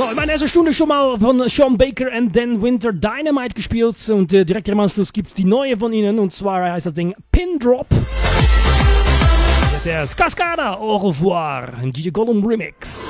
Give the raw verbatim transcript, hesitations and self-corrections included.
So, in meiner ersten Stunde schon mal von Sean Baker and then Winter Dynamite gespielt und äh, direkt im Anschluss gibt es die neue von ihnen und zwar heißt das Ding Pin Drop. Jetzt erst Cascada, Au revoir, ein D J Gollum Remix.